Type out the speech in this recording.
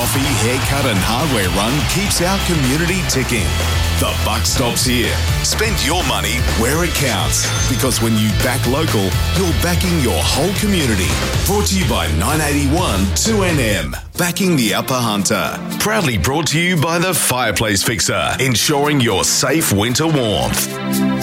coffee, haircut and hardware run keeps our community ticking. The buck stops here. Spend your money where it counts, because when you back local, you're backing your whole community. Brought to you by 981 2NM. Backing the Upper Hunter. Proudly brought to you by the Fireplace Fixer, ensuring your safe winter warmth.